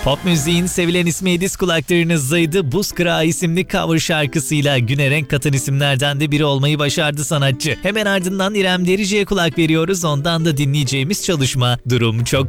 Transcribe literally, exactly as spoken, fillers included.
Pop müziğin sevilen ismi Edis kulaklarınızdaydı. Buz Kırağı isimli cover şarkısıyla güne renk katan isimlerden de biri olmayı başardı sanatçı. Hemen ardından İrem Derici'ye kulak veriyoruz. Ondan da dinleyeceğimiz çalışma Durum Çok